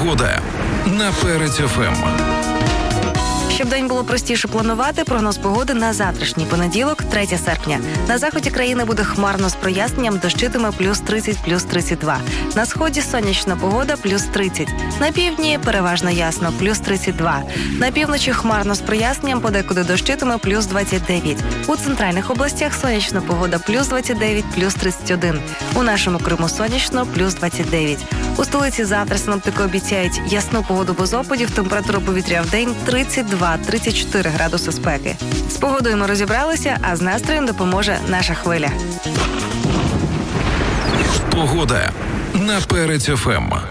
Погода на Перець ФМ. Щоб день було простіше планувати, прогноз погоди на завтрашній понеділок, 3 серпня. На заході країни буде хмарно з проясненням, дощитиме плюс 30, плюс 32. На сході сонячна погода, плюс 30. На півдні переважно ясно, плюс 32. На півночі хмарно з проясненням, подекуди дощитиме, плюс 29. У центральних областях сонячна погода, плюс 29, плюс 31. У нашому Криму сонячно, плюс 29. У столиці завтра синоптики обіцяють ясну погоду без опадів, температура повітря в день 32-34 градуси спеки. З погодою ми розібралися, а з настроєм допоможе наша хвиля. Погода на Перець ФМ.